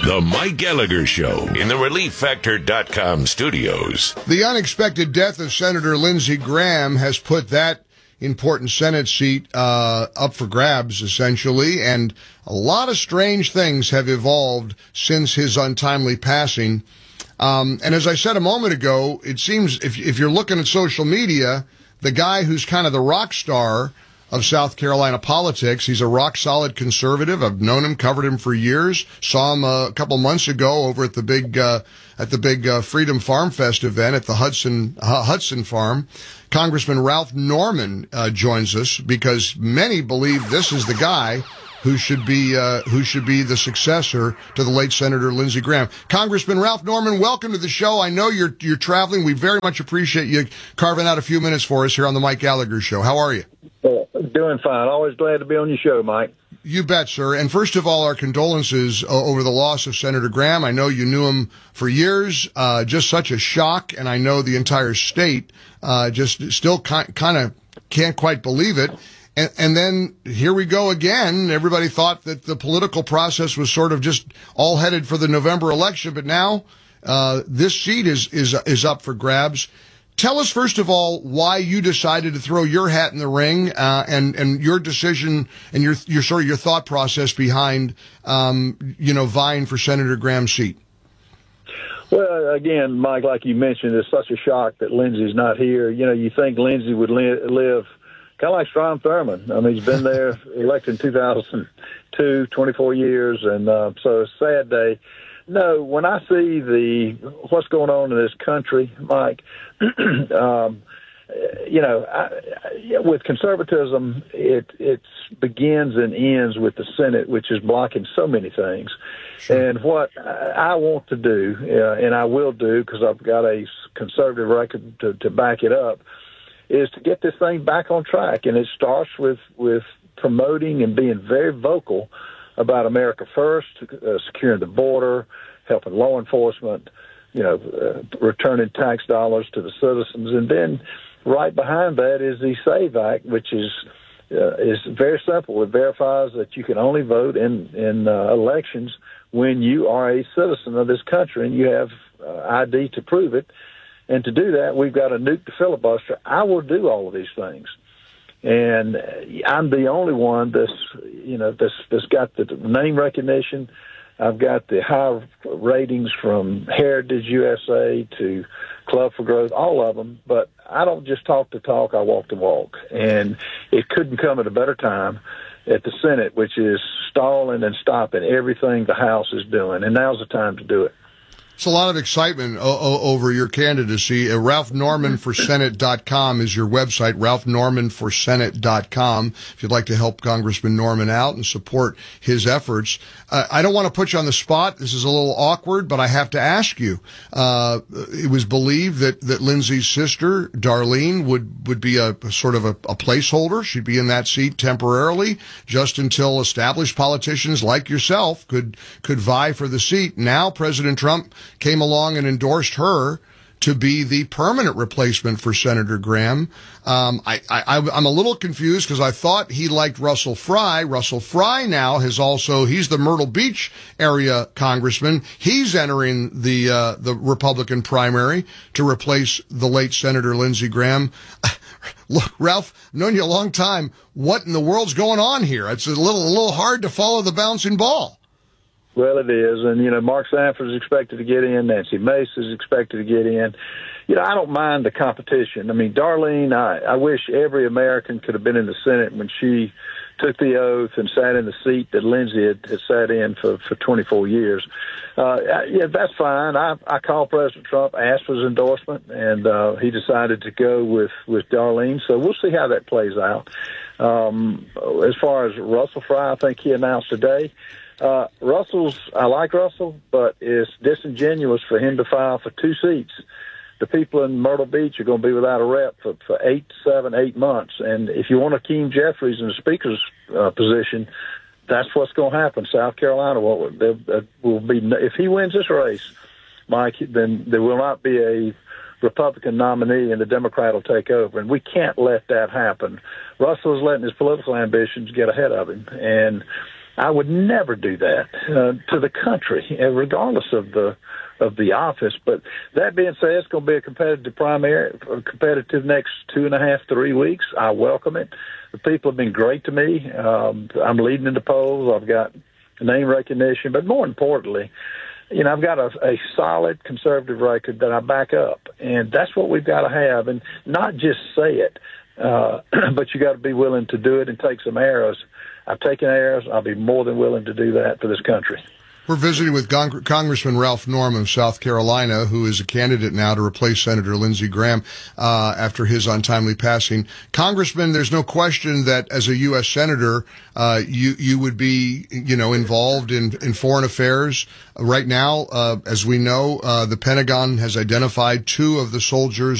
The Mike Gallagher Show in the ReliefFactor.com studios. The unexpected death of Senator Lindsey Graham has put that important Senate seat up for grabs, essentially, and a lot of strange things have evolved since his untimely passing. And as I said a moment ago, it seems if you're looking at social media, the guy who's kind of the rock star of South Carolina politics, he's a rock-solid conservative. I've known him, covered him for years. Saw him a couple months ago over at the big Freedom Farm Fest event at the Hudson Farm. Congressman Ralph Norman joins us because many believe this is the guy who should be the successor to the late Senator Lindsey Graham. Congressman Ralph Norman, welcome to the show. I know you're traveling. We very much appreciate you carving out a few minutes for us here on the Mike Gallagher Show. How are you? Doing fine. Always glad to be on your show, Mike. You bet, sir. And first of all, our condolences over the loss of Senator Graham. I know you knew him for years. Just such a shock, and I know the entire state just still kind of can't quite believe it. And then here we go again. Everybody thought that the political process was sort of just all headed for the November election, but now this seat is up for grabs. Tell us, first of all, why you decided to throw your hat in the ring, and your decision and your thought process behind, vying for Senator Graham's seat. Well, again, Mike, like you mentioned, it's such a shock that Lindsey's not here. You know, you think Lindsey would live kind of like Strom Thurmond. I mean, he's been there, elected in 2002, 24 years, and so it's a sad day. No, when I see what's going on in this country, Mike, with conservatism, it begins and ends with the Senate, which is blocking so many things. Sure. And what I want to do, and I will do because I've got a conservative record to back it up, is to get this thing back on track. And it starts with promoting and being very vocal about America First, securing the border, helping law enforcement, returning tax dollars to the citizens. And then right behind that is the SAVE Act, which is very simple. It verifies that you can only vote in elections when you are a citizen of this country and you have ID to prove it. And to do that, we've got to nuke the filibuster. I will do all of these things. And I'm the only one that's got the name recognition. I've got the high ratings from Heritage USA to Club for Growth, all of them. But I don't just talk the talk, I walk the walk. And it couldn't come at a better time at the Senate, which is stalling and stopping everything the House is doing. And now's the time to do it. It's a lot of excitement over your candidacy. RalphNormanForSenate.com is your website, RalphNormanForSenate.com, if you'd like to help Congressman Norman out and support his efforts. I don't want to put you on the spot. This is a little awkward, but I have to ask you. It was believed that Lindsey's sister, Darlene, would be a sort of a placeholder. She'd be in that seat temporarily, just until established politicians like yourself could vie for the seat. Now President Trump came along and endorsed her to be the permanent replacement for Senator Graham. I'm a little confused because I thought he liked Russell Fry. Russell Fry now he's the Myrtle Beach area congressman. He's entering the Republican primary to replace the late Senator Lindsey Graham. Look, Ralph, I've known you a long time. What in the world's going on here? It's a little hard to follow the bouncing ball. Well, it is. And, Mark Sanford is expected to get in. Nancy Mace is expected to get in. I don't mind the competition. I mean, Darlene, I wish every American could have been in the Senate when she took the oath and sat in the seat that Lindsey had sat in for 24 years. That's fine. I called President Trump, asked for his endorsement, and he decided to go with Darlene. So we'll see how that plays out. As far as Russell Fry, I think he announced today, I like Russell, but it's disingenuous for him to file for 2 seats. The people in Myrtle Beach are going to be without a rep for 8 months. And if you want Hakeem Jeffries in the speaker's position, that's what's going to happen. South Carolina will be, if he wins this race, Mike, then there will not be a Republican nominee and the Democrat will take over. And we can't let that happen. Russell's letting his political ambitions get ahead of him. And I would never do that to the country, regardless of the office. But that being said, it's going to be a competitive primary, a competitive next 2.5, 3 weeks. I welcome it. The people have been great to me. I'm leading in the polls. I've got name recognition, but more importantly, I've got a solid conservative record that I back up, and that's what we've got to have, and not just say it, but you got to be willing to do it and take some arrows. I've taken arrows. I'll be more than willing to do that for this country. We're visiting with Congressman Ralph Norm of South Carolina, who is a candidate now to replace Senator Lindsey Graham after his untimely passing. Congressman, there's no question that as a U.S. Senator, you would be, involved in foreign affairs. Right now, as we know, the Pentagon has identified 2 of the soldiers